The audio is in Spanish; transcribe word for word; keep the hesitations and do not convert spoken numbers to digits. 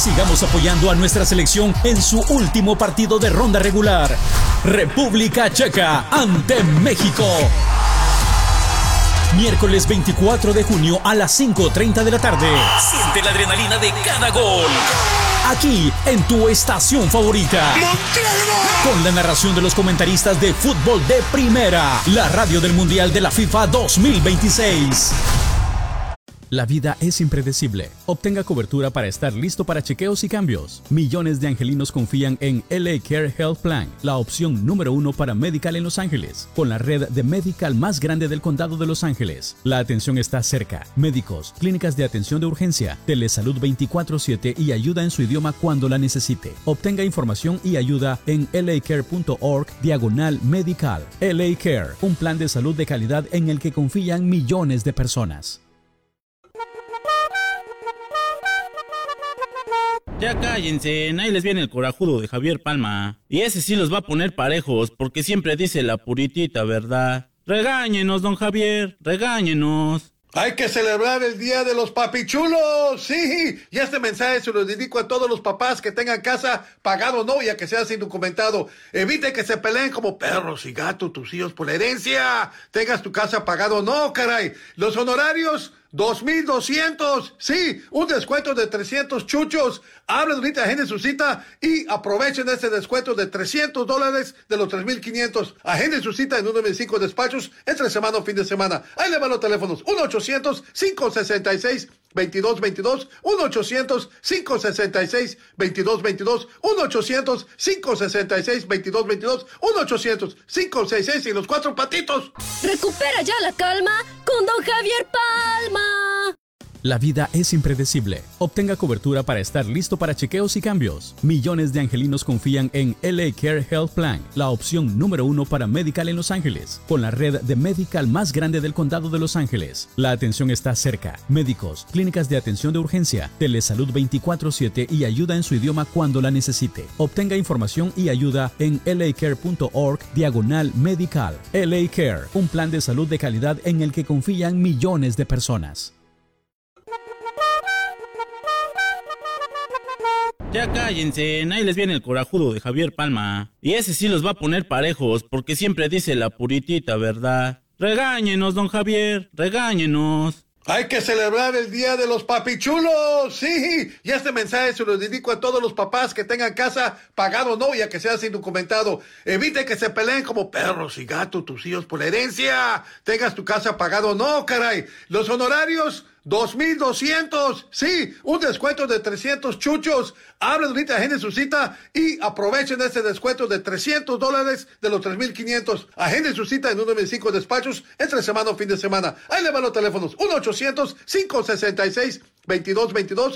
Sigamos apoyando a nuestra selección en su último partido de ronda regular. República Checa ante México. Miércoles veinticuatro de junio a las cinco treinta de la tarde. Siente la adrenalina de cada gol. Aquí, en tu estación favorita. Con la narración de los comentaristas de fútbol de primera. La radio del Mundial de la FIFA dos mil veintiséis. La vida es impredecible. Obtenga cobertura para estar listo para chequeos y cambios. Millones de angelinos confían en L A Care Health Plan, la opción número uno para Medical en Los Ángeles, con la red de Medical más grande del condado de Los Ángeles. La atención está cerca. Médicos, clínicas de atención de urgencia, telesalud veinticuatro siete y ayuda en su idioma cuando la necesite. Obtenga información y ayuda en lacare.org diagonal medical. L A Care, un plan de salud de calidad en el que confían millones de personas. Ya cállense, ahí les viene el corajudo de Javier Palma. Y ese sí los va a poner parejos, porque siempre dice la puritita verdad. Regáñenos, don Javier, regáñenos. Hay que celebrar el Día de los Papichulos, sí, y este mensaje se lo dedico a todos los papás que tengan casa pagado o no, ya que seas indocumentado. Evite que se peleen como perros y gatos tus hijos por la herencia. Tengas tu casa pagado o no, caray. Los honorarios, dos mil doscientos, sí, un descuento de trescientos chuchos. Hablen ahorita, agenden su cita y aprovechen este descuento de trescientos dólares de los tres mil quinientos. Agenden su cita en uno de mis cinco despachos entre semana o fin de semana. Ahí le van los teléfonos, uno ochocientos, cinco sesenta y seis, veintidós veintidós, uno ochocientos, cinco sesenta y seis, veintidós veintidós, uno ochocientos, cinco sesenta y seis, veintidós veintidós, uno ochocientos, cinco sesenta y seis y los cuatro patitos. Recupera ya la calma con don Javier Palma. La vida es impredecible. Obtenga cobertura para estar listo para chequeos y cambios. Millones de angelinos confían en L A Care Health Plan, la opción número uno para Medical en Los Ángeles, con la red de Medical más grande del condado de Los Ángeles. La atención está cerca. Médicos, clínicas de atención de urgencia, telesalud veinticuatro siete y ayuda en su idioma cuando la necesite. Obtenga información y ayuda en lacare.org diagonal medical. L A Care, un plan de salud de calidad en el que confían millones de personas. Ya cállense, ahí les viene el corajudo de Javier Palma. Y ese sí los va a poner parejos, porque siempre dice la puritita verdad. Regáñenos, don Javier, regáñenos. Hay que celebrar el Día de los Papichulos, sí, y este mensaje se lo dedico a todos los papás que tengan casa pagado o no, ya que seas indocumentado. Evite que se peleen como perros y gatos tus hijos por la herencia. Tengas tu casa pagado o no, caray. Los honorarios, dos mil doscientos, sí, un descuento de trescientos chuchos. Hablen ahorita, agenden su cita y aprovechen este descuento de trescientos dólares de los tres mil quinientos. Agenden su cita en uno de mis cinco despachos entre semana o fin de semana. Ahí le van los teléfonos, uno ochocientos, cinco sesenta y seis, veintidós veintidós,